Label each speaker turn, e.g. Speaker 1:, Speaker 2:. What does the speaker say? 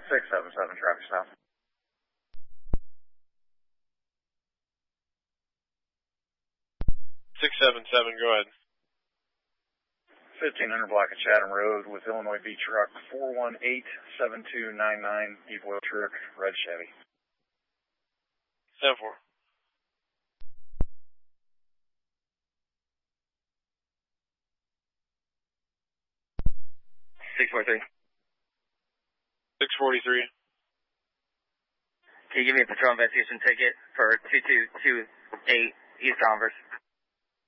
Speaker 1: 677 traffic stop.
Speaker 2: 677, go ahead.
Speaker 1: 1500 block of Chatham Road with Illinois V truck 418-7299, deep oil truck, red Chevy.
Speaker 2: 10-4.
Speaker 3: 643.
Speaker 2: 643.
Speaker 3: Can you give me a patrol investigation ticket for 2228 East Converse?